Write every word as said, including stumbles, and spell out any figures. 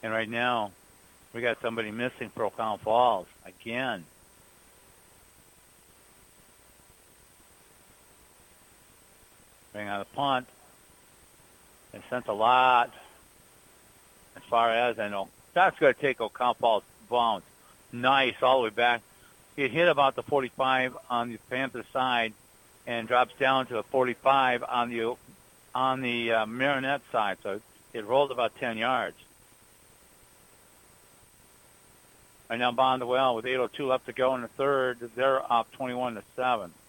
And right now, we got somebody missing for O'Connell Falls again. Bring on a punt. They sent a lot. As far as I know, that's going to take O'Connell Falls bounce. Nice, all the way back. It hit about the forty-five on the Panther side, and drops down to a forty-five on the on the uh, Marinette side. So it rolled about ten yards. Right now, Bond the Well with eight oh two left to go in the third. They're up twenty-one to seven.